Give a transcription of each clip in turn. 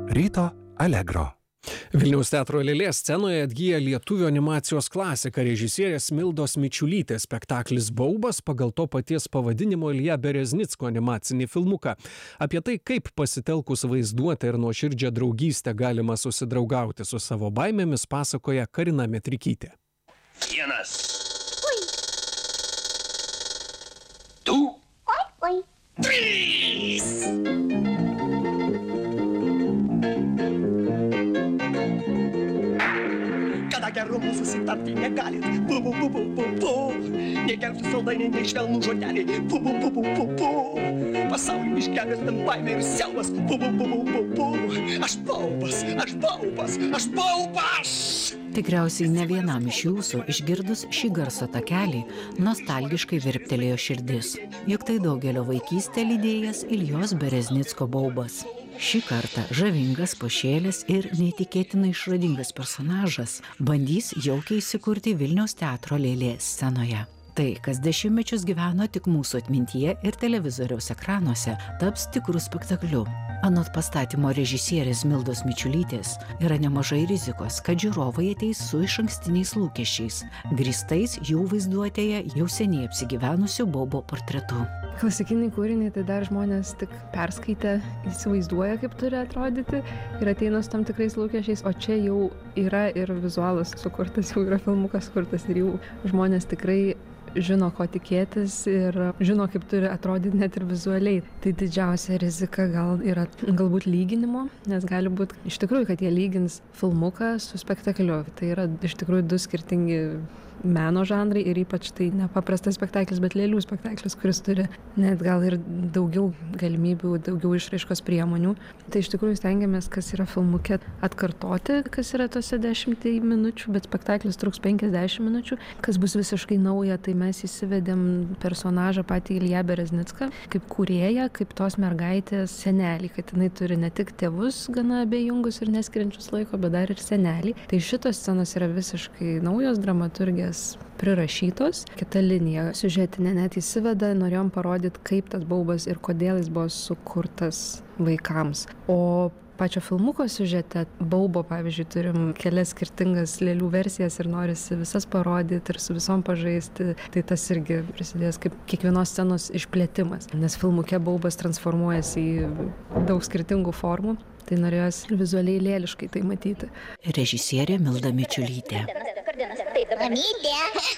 Ryto Allegro. Vilniaus teatro Lėlės scenoje atgyja lietuvių animacijos klasika režisierės Mildos Mičiulytės spektaklis Baubas pagal to paties pavadinimo Ilja Bereznicko animacinį filmuką. Apie tai, kaip pasitelkus vaizduotę ir nuoširdžią draugystę galima susidraugauti su savo baimėmis, pasakoja Karina Metrikytė. 1, 2, 3. Kada gerumu susitarti negalit, negerti saldainiai, nei švelnų žodeliai, pasaulį išgelbės bent baimė ir siaubas, aš baubas, aš baubas, aš baubas. Tikriausiai ne vienam iš jūsų išgirdus šį garso takelį nostalgiškai virptelėjo širdis, juk tai daugelio vaikystę lydėjęs Iljos Bereznicko Baubas. Šį kartą žavingas, pašėlęs ir neįtikėtinai išradingas personažas bandys jaukiai įsikurti Vilniaus teatro Lėlės scenoje. Tai, kas dešimtmečius gyveno tik mūsų atmintyje ir televizoriaus ekranuose, taps tikrų spektakliu. Anot pastatymo režisierės Mildos Mičiulytės yra nemažai rizikos, kad žiūrovai ateis su išankstiniais lūkesčiais, grįstais jų vaizduotėje jau seniai apsigyvenusių Baubo portretu. Klasikiniai kūriniai tai dar žmonės tik perskaitę įsivaizduoja, kaip turi atrodyti ir ateina su tam tikrais lūkesčiais, o čia jau yra ir vizualas sukurtas, jau yra filmukas sukurtas ir jau žmonės tikrai žino, ko tikėtis ir žino, kaip turi atrodyti net ir vizualiai. Tai didžiausia rizika galbūt lyginimo, nes gali būti iš tikrųjų, kad jie lygins filmuką su spektakliu. Tai yra iš tikrųjų du skirtingi meno žanrai ir ypač tai nepaprastas spektaklis, bet lėlių spektaklis, kuris turi net gal ir daugiau galimybių, daugiau išraiškos priemonių. Tai iš tikrųjų stengiamės, kas yra filmuke, atkartoti, kas yra tose 10 minučių, bet spektaklis truks 50 minučių. Kas bus visiškai nauja, tai mes įsivedėm personažą patį Ilją Bereznicką, kaip kūrėją, kaip tos mergaitės senelį, kad jinai turi ne tik tėvus gana abejingus ir neskiriančius laiko, bet dar ir senelį. Tai šitos scenos yra visiškai naujos dramaturgijos prirašytos. Kita linija siužetinė net įsiveda, norėjom parodyti, kaip tas Baubas ir kodėl jis buvo sukurtas vaikams. O pačio filmuko siužete Baubo, pavyzdžiui, turim kelias skirtingas lėlių versijas ir norisi visas parodyti ir su visom pažaisti. Tai tas irgi prisidės kaip kiekvienos scenos išplėtimas, nes filmuke Baubas transformuojasi į daug skirtingų formų. Tai norėjosi vizualiai lėliškai tai matyti. Režisierė Milda Mičiulytė. Mamytė.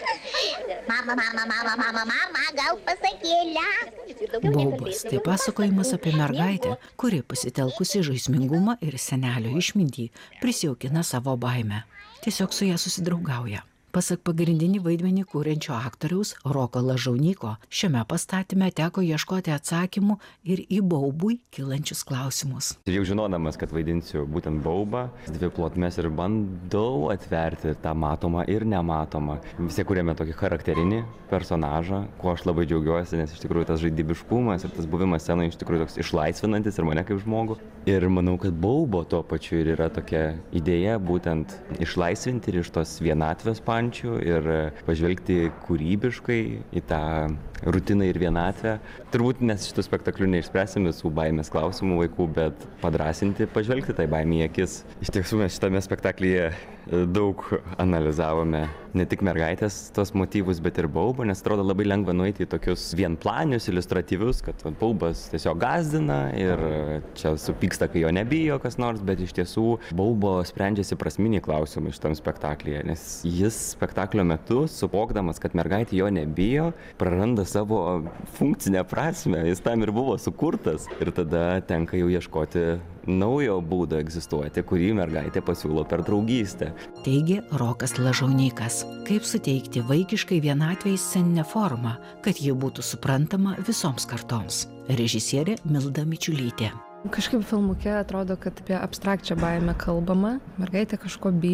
Mama, gal pasakėlę. Baubas tai pasakojimas apie mergaitę, kuri pasitelkusi žaismingumą ir senelio išmintį prisijaukina savo baimę. Tiesiog su ja susidraugauja. Pasak pagrindinį vaidmenį kūrenčio aktoriaus Roko Lažaunyko, šiame pastatyme teko ieškoti atsakymų ir į Baubui kylančius klausimus. Ir jau žinodamas, kad vaidinsiu būtent Baubą, dvi plotmes ir bandau atverti tą matomą ir nematomą. Visi kūrėme tokį charakterinį personažą, kuo aš labai džiaugiuosi, nes iš tikrųjų tas žaidybiškumas ir tas buvimas scenoje iš tikrųjų toks išlaisvinantis ir mane kaip žmogų. Ir manau, kad Baubo tuo pačiu ir yra tokia idėja būtent išlaisvinti ir iš tos vienatvės ir pažvelgti kūrybiškai į tą rutiną ir vienatvę. Turbūt nes šitų spektaklių neišspręsim visų baimės klausimų vaikų, bet padrasinti, pažvelgti tai baimė į akis. Iš tiesų mes šitame spektaklyje daug analizavome ne tik mergaitės tos motyvus, bet ir Baubą, nes atrodo labai lengva nueiti į tokius vienplanius, iliustratyvius, kad Baubas tiesiog gazdina ir čia supyksta, kai jo nebijo kas nors, bet iš tiesų Baubo sprendžiasi prasminiai klausimai šitam spektaklyje, nes jis spektaklio metu, suvokdamas, kad mergaitė jo nebijo, praranda savo funkcinę prasmę, jis tam ir buvo sukurtas ir tada tenka jau ieškoti naujo būdo egzistuoti, kurį mergaitė pasiūlo per draugystę. Teigė Rokas Lažaunykas, kaip suteikti vaikiškai vienatvei sceninę formą, kad ji būtų suprantama visoms kartoms. Režisierė Milda Mičiulytė. Kažkaip filmuke atrodo, kad apie abstrakčią baimę kalbama. Mergaitė kažko bijo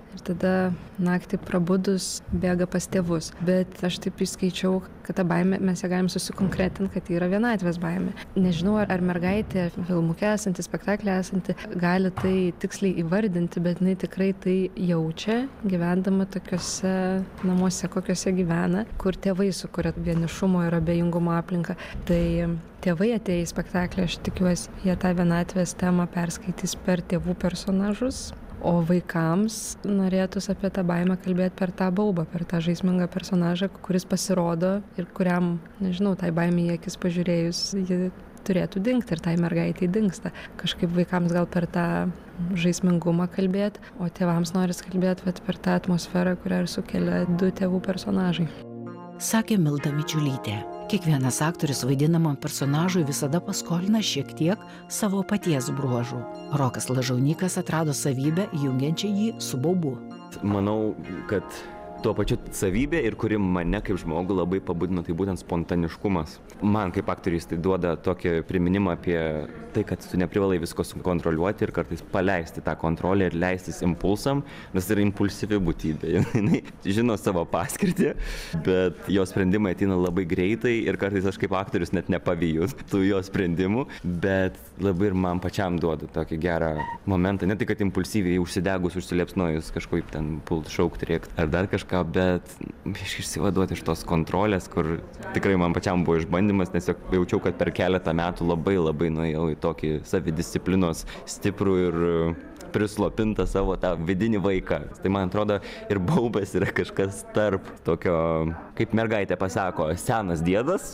ir tada naktį prabudus bėga pas tėvus. Bet aš taip įskaičiau, kad ta baimė, mes ją galim susikonkretinti, kad tai yra vienatvės baimė. Nežinau, ar mergaitė filmuke esanti, spektaklė esanti, gali tai tiksliai įvardinti, bet jinai tikrai tai jaučia, gyvendama tokiuose namuose, kokiuose gyvena, kur tėvai sukuria vienišumo ir abejingumo aplinką. Tai tėvai atėję į spektaklį, aš tikiuosi, jie tą vienatvės temą perskaitys per tėvų personažus, o vaikams norėtųsi apie tą baimę kalbėti per tą baubą, per tą žaismingą personažą, kuris pasirodo ir kuriam, nežinau, tai baimė į akis pažiūrėjus, ji turėtų dingti ir tai mergaitai dingsta. Kažkaip vaikams gal per tą žaismingumą kalbėti, o tėvams noris kalbėti per tą atmosferą, kurią ir sukelia du tėvų personažai. Sakė Milda Mičiulytė. Kiekvienas aktorius vaidinamam personažui visada paskolina šiek tiek savo paties bruožų. Rokas Lažaunykas atrado savybę, jungiančią jį su baubu. Manau, kad tuo pačiu savybė ir kuri mane kaip žmogų labai pabudino, tai būtent spontaniškumas. Man kaip aktorius tai duoda tokį priminimą apie tai, kad tu neprivalai visko sukontroliuoti ir kartais paleisti tą kontrolę ir leistis impulsam, nes tai yra impulsyvi būtybė. Jinai žino savo paskirtį, bet jo sprendimai ateina labai greitai ir kartais aš kaip aktorius net nepaviju tų jo sprendimų, bet labai ir man pačiam duoda tokį gerą momentą. Ne tai, kad impulsyviai užsidegus, užsiliepsnojus kažkaip ten pult šaukti, rėkti ar dar kažką, bet išsivaduoti iš tos kontrolės, kur tikrai man pačiam buvo išbandymas, nes jaučiau, kad per keletą metų labai nuėjau į tokį savidisciplinos stiprų ir prislopintą savo tą vidinį vaiką. Tai man atrodo ir baubas yra kažkas tarp tokio, kaip mergaitė pasako, senas diedas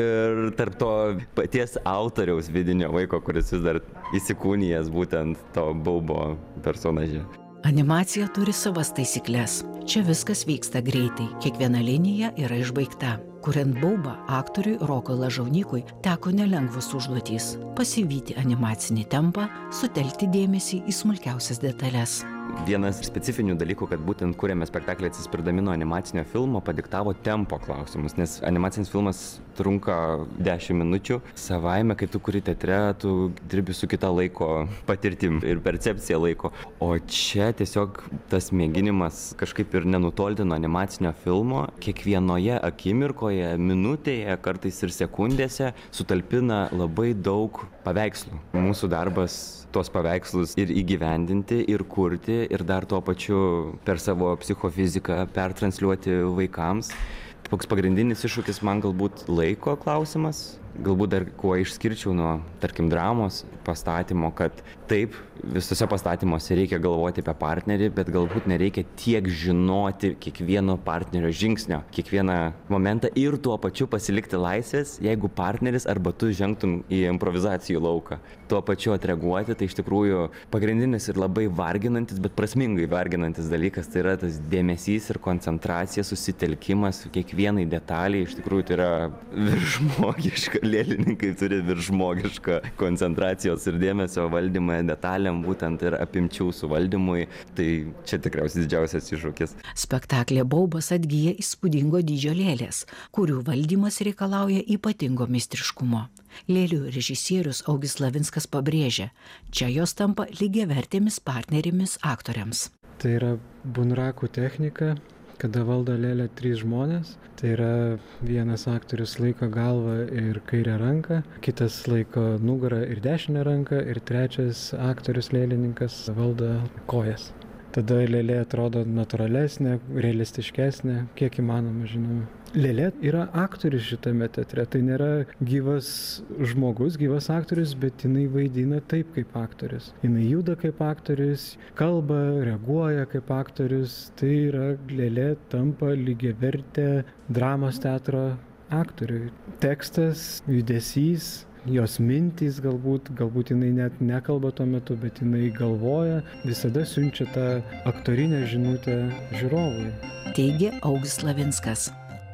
ir tarp to paties autoriaus vidinio vaiko, kuris vis dar įsikūnijęs būtent to baubo personaže. Animacija turi savas taisyklės. Čia viskas vyksta greitai, kiekviena linija yra išbaigta. Kuriant baubą, aktoriui Rokui Lažaunykui teko nelengvos užduotys – pasivyti animacinį tempą, sutelkti dėmesį į smulkiausias detalės. Vienas specifinių dalykų, kad būtent kuriame spektaklį atsispirdami nuo animacinio filmo, padiktavo tempo klausimus, nes animacinis filmas trunka 10 minučių. Savaime, kai tu kuri teatre, tu dirbi su kita laiko patirtim ir percepcija laiko. O čia tiesiog tas mėginimas kažkaip ir nenutolti nuo animacinio filmo, kiekvienoje akimirkoje, minutėje, kartais ir sekundėse sutalpina labai daug paveikslų. Mūsų darbas tuos paveikslus ir įgyvendinti, ir kurti, ir dar tuo pačiu per savo psichofiziką pertransliuoti vaikams. Toks pagrindinis iššūkis man galbūt laiko klausimas. Galbūt dar kuo išskirčiau nuo, tarkim, dramos pastatymo, kad taip, visose pastatymuose reikia galvoti apie partnerį, bet galbūt nereikia tiek žinoti kiekvieno partnerio žingsnio, kiekvieną momentą ir tuo pačiu pasilikti laisvės, jeigu partneris arba tu žengtum į improvizacijų lauką. Tuo pačiu atreaguoti, tai iš tikrųjų pagrindinis ir labai varginantis, bet prasmingai varginantis dalykas, tai yra tas dėmesys ir koncentracija, susitelkimas kiekvienai detaliai, iš tikrųjų tai yra viršžmogiška. Lėlininkai turi viršžmogišką koncentracijos ir dėmesio valdymą detalėm, būtent ir apimčių suvaldymui. Tai čia tikriausiai didžiausias iššūkis. Spektaklė baubas atgyja įspūdingo dydžio lėlės, kurių valdymas reikalauja ypatingo meistriškumo. Lėlių režisierius Augis Lavinskas pabrėžia, čia jos tampa lygiavertėmis partnerėmis aktoriams. Tai yra bunrakų technika, kada valdo lėlę 3 žmonės. Tai yra vienas aktorius laiko galvą ir kairę ranką, kitas laiko nugarą ir dešinę ranką ir trečias aktorius lėlininkas valdo kojas. Tada lėlė atrodo natūralesnė, realistiškesnė, kiek įmanoma, žinoma. Lėlė yra aktorius šitame teatre, tai nėra gyvas žmogus, gyvas aktorius, bet jinai vaidina taip kaip aktorius. Jinai juda kaip aktorius, kalba, reaguoja kaip aktorius, tai yra lėlė tampa lygiavertė dramos teatro aktoriui. Tekstas, judesys, jos mintys galbūt jinai net nekalba tuo metu, bet jinai galvoja, visada siunčia tą aktorinę žinutę žiūrovui. Teigė Augis Lavinskas.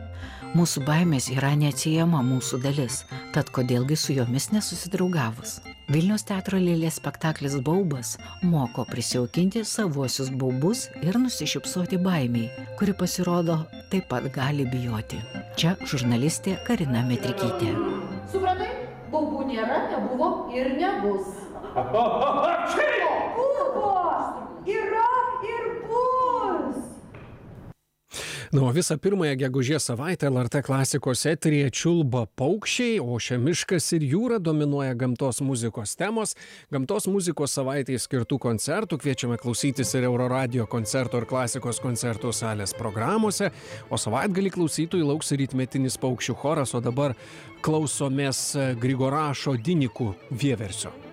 Mūsų baimės yra neatsiejama mūsų dalis, tad kodėlgi su jomis nesusidraugavus. Vilniaus teatro lėlės spektaklis Baubas moko prisijaukinti savuosius baubus ir nusišypsoti baimiai, kuri pasirodo taip pat gali bijoti. Čia žurnalistė Karina Metrikytė. Supratai? Baubų nėra, nebuvo ir nebus. Buvo! Yra ir bus! Na, o visą pirmąją gegužės savaitę LRT klasikos eteryje čiulba paukščiai, o Miškas ir jūra dominuoja gamtos muzikos temos. Gamtos muzikos savaitėje skirtų koncertų kviečiame klausytis ir Euroradio koncerto ir klasikos koncertų salės programuose, o savaitgalį klausytojų lauks rytmetinis paukščių choras, o dabar klausomės Grigorašo Dinikų vieversio.